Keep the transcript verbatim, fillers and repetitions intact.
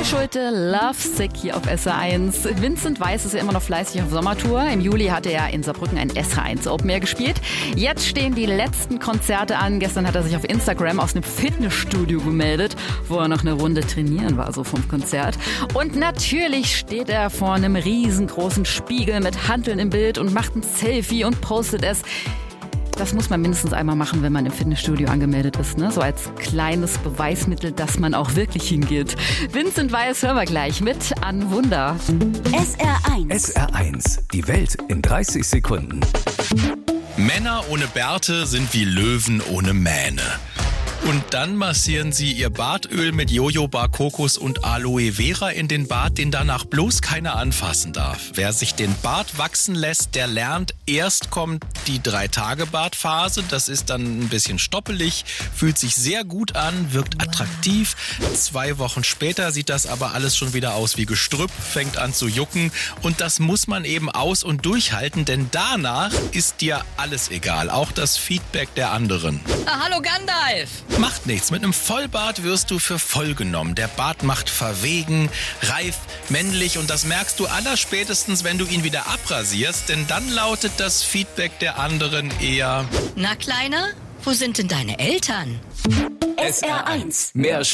Nicole Schulte, Lovesick hier auf S R eins. Vincent Weiss ist ja immer noch fleißig auf Sommertour. Im Juli hatte er in Saarbrücken ein S H eins Open Air gespielt. Jetzt stehen die letzten Konzerte an. Gestern hat er sich auf Instagram aus einem Fitnessstudio gemeldet, wo er noch eine Runde trainieren war, so vom Konzert. Und natürlich steht er vor einem riesengroßen Spiegel mit Hanteln im Bild und macht ein Selfie und postet es. Das muss man mindestens einmal machen, wenn man im Fitnessstudio angemeldet ist, ne? So als kleines Beweismittel, dass man auch wirklich hingeht. Vincent Weiss hören wir gleich mit An Wunder. S R eins. S R eins. Die Welt in dreißig Sekunden. Männer ohne Bärte sind wie Löwen ohne Mähne. Und dann massieren sie ihr Bartöl mit Jojoba, Kokos und Aloe Vera in den Bart, den danach bloß keiner anfassen darf. Wer sich den Bart wachsen lässt, der lernt, erst kommt die Drei-Tage-Bartphase. Das ist dann ein bisschen stoppelig, fühlt sich sehr gut an, wirkt attraktiv. Zwei Wochen später sieht das aber alles schon wieder aus wie Gestrüpp, fängt an zu jucken. Und das muss man eben aus- und durchhalten, denn danach ist dir alles egal, auch das Feedback der anderen. Ah, hallo Gandalf! Macht nichts, mit einem Vollbart wirst du für voll genommen. Der Bart macht verwegen, reif, männlich und das merkst du allerspätestens, wenn du ihn wieder abrasierst, denn dann lautet das Feedback der anderen eher: Na Kleiner, wo sind denn deine Eltern? S R eins. Mehr